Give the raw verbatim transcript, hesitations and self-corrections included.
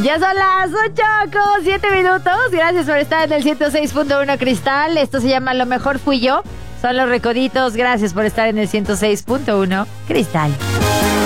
Ya son las ocho con siete minutos. Gracias por estar en el ciento seis punto uno Cristal. Esto se llama Lo Mejor Fui Yo. Son los Recoditos. Gracias por estar en el ciento seis punto uno Cristal.